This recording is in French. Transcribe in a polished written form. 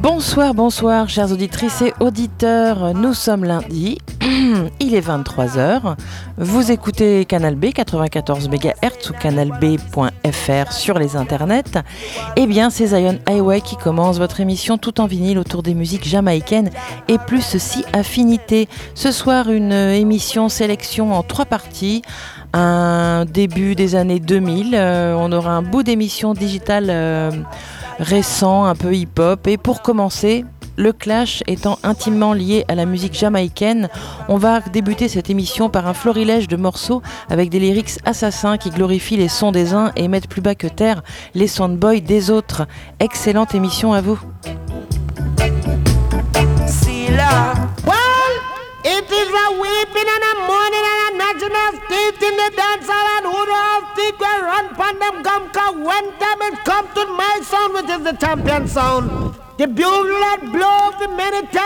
Bonsoir, bonsoir, chères auditrices et auditeurs. Nous sommes lundi, il est 23h. Vous écoutez Canal B, 94 MHz ou canalb.fr sur les internets. Eh bien, c'est Zion Highway qui commence votre émission tout en vinyle autour des musiques jamaïcaines et plus si affinités. Ce soir, une émission sélection en 3 parties. Un début des années 2000, on aura un bout d'émission digitale récent, un peu hip-hop. Et pour commencer, le clash étant intimement lié à la musique jamaïcaine, on va débuter cette émission par un florilège de morceaux avec des lyrics assassins qui glorifient les sons des uns et mettent plus bas que terre les soundboys des autres. Excellente émission à vous. It is a weeping and a mourning and a national state in the dance hall, and who all think we run pon them gum, cause one time it come to my sound, which is the champion sound. The bugle that blows the many times.